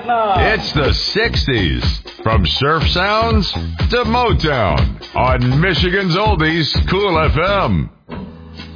It's the 60s. From surf sounds to Motown on Michigan's Oldies, Cool FM.